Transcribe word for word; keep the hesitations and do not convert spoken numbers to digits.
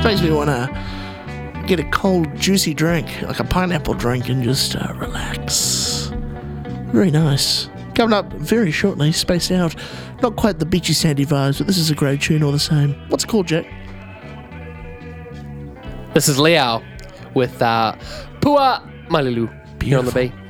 makes me want to get a cold, juicy drink, like a pineapple drink, and just uh, relax. Very nice. Coming up very shortly, Spaced Out. Not quite the beachy, sandy vibes, but this is a great tune all the same. What's it called, Jack? This is Liao with uh, Pua Malilu here on the Bay.